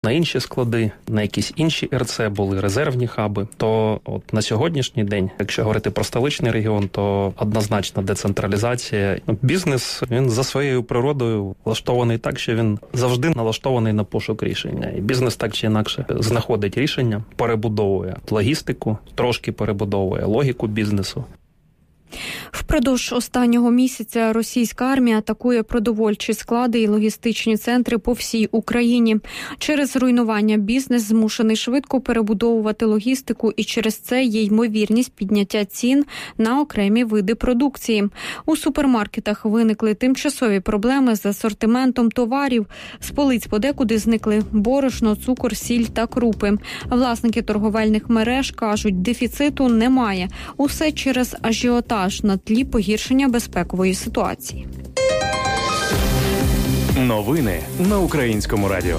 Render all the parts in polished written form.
на інші склади, на якісь інші РЦ, були резервні хаби. То от на сьогоднішній день, якщо говорити про столичний регіон, то однозначно децентралізація. Бізнес, він за своєю природою влаштований так, що він завжди налаштований на пошук рішення. І бізнес так чи інакше знаходить рішення, перебудовує логістику, трошки перебудовує логіку бізнесу. Впродовж останнього місяця російська армія атакує продовольчі склади і логістичні центри по всій Україні. Через руйнування бізнес змушений швидко перебудовувати логістику, і через це є ймовірність підняття цін на окремі види продукції. У супермаркетах виникли тимчасові проблеми з асортиментом товарів. З полиць подекуди зникли борошно, цукор, сіль та крупи. Власники торговельних мереж кажуть, дефіциту немає. Усе через ажіотаж на тлі погіршення безпекової ситуації. Новини на Українському радіо.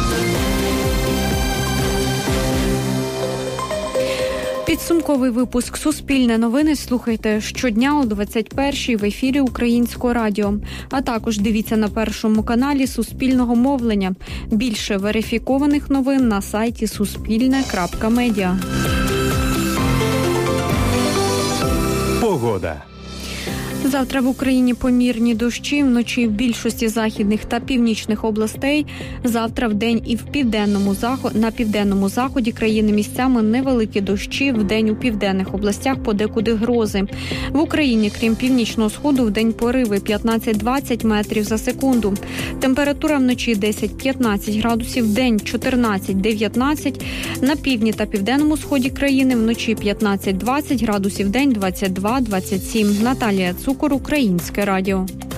Підсумковий випуск «Суспільне новини» слухайте щодня о 21-й в ефірі Українського радіо. А також дивіться на Першому каналі Суспільного мовлення. Більше верифікованих новин на сайті suspilne.media. Погода. Завтра в Україні помірні дощі, вночі в більшості західних та північних областей. Завтра вдень і на південному заході країни місцями невеликі дощі, вдень у південних областях подекуди грози. В Україні, крім північного сходу, вдень пориви 15-20 метрів за секунду. Температура вночі 10-15 градусів, вдень 14-19. На півдні та південному сході країни вночі 15-20 градусів, вдень 22-27. Наталія Цукор, Українське радіо.